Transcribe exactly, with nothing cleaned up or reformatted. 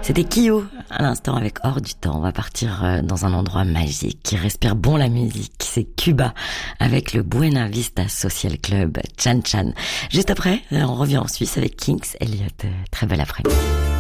C'était Kyo, à l'instant avec Hors du temps. On va partir dans un endroit magique qui respire bon la musique. C'est Cuba avec le Buena Vista Social Club, Chan Chan. Juste après, on revient en Suisse avec Kings Elliott. Très belle après-midi.